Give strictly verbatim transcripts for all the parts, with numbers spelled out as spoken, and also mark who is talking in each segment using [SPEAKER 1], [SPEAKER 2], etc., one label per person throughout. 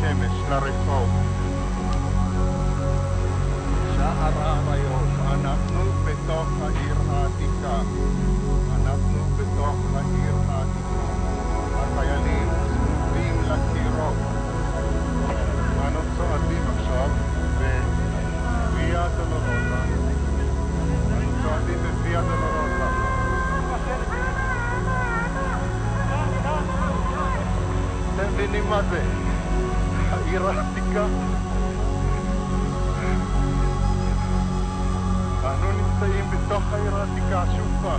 [SPEAKER 1] השמש לרחוב. שער האריות, אנחנו בתוך העיר העתיקה. אנחנו בתוך העיר העתיקה. החיילים צפופים לקירות. אנו צועדים עכשיו בוויה דולורוזה. אנו צועדים בוויה דולורוזה. אתם מבינים מה זה? העיר העתיקה. אנו נמצאים בתוך העיר העתיקה שוב פעם.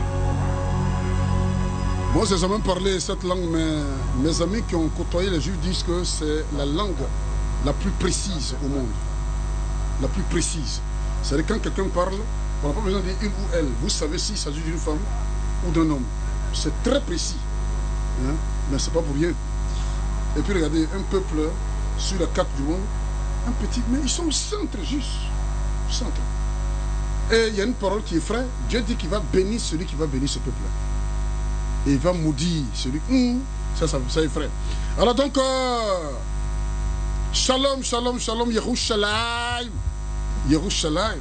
[SPEAKER 2] Moi, j'ai jamais parlé cette langue, mais mes amis qui ont côtoyé les Juifs disent que c'est la langue la plus précise au monde. La plus précise. C'est-à-dire quand quelqu'un parle, on n'a pas besoin de dire il ou elle. Vous savez s'il s'agit d'une femme ou d'un homme. C'est très précis. Hein? Mais c'est pas pour rien. Et puis regardez, un peuple sur la carte du monde, un petit, mais ils sont au centre juste. Au centre. Et il y a une parole qui est vraie. Dieu dit qu'il va bénir celui qui va bénir ce peuple-là. Et il va maudire celui qui... Ça, ça, ça est vrai. Alors donc, euh, shalom, shalom, shalom, Yerushalayim. Yerushalayim.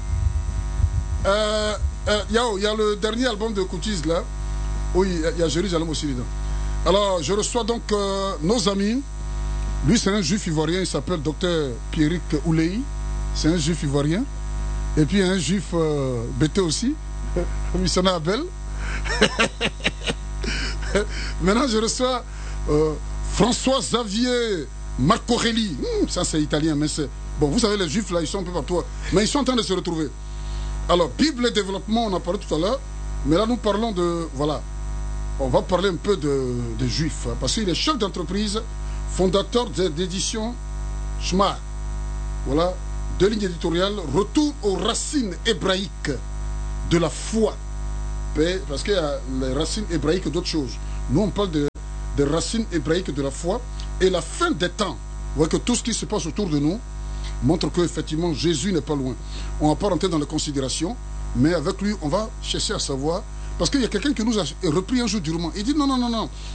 [SPEAKER 2] Euh, euh, il y, y a le dernier album de Koutis là. Oui, il y a Jérusalem aussi dedans. Alors, je reçois donc euh, nos amis. Lui, c'est un juif ivoirien, il s'appelle docteur Pierrick Oulei. C'est un juif ivoirien. Et puis un juif euh, bété aussi, missionnaire Abel. Maintenant, je reçois euh, François Xavier Marcorelli. Hum, ça, c'est italien, mais c'est... Bon, vous savez, les juifs, là, ils sont un peu partout. Mais ils sont en train de se retrouver. Alors, Bible et développement, on a parlé tout à l'heure. Mais là, nous parlons de... Voilà. On va parler un peu de, de juifs. Parce qu'il est chef d'entreprise, fondateur d'édition Shema. Voilà. Deux lignes éditoriales. Retour aux racines hébraïques de la foi. Parce qu'il y a les racines hébraïques et d'autres choses. Nous, on parle de, des racines hébraïques de la foi et la fin des temps. Vous voyez que tout ce qui se passe autour de nous montre qu'effectivement, Jésus n'est pas loin. On ne va pas rentrer dans les considérations, mais avec lui, on va chercher à savoir. Parce qu'il y a quelqu'un qui nous a repris un jour durement. Il dit non, non, non, non.